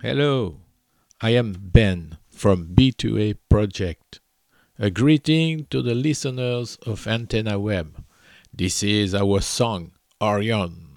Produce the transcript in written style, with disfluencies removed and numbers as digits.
Hello, I am Ben from B2A Project. A greeting to the listeners of Antenna Web. This is our song, Orion.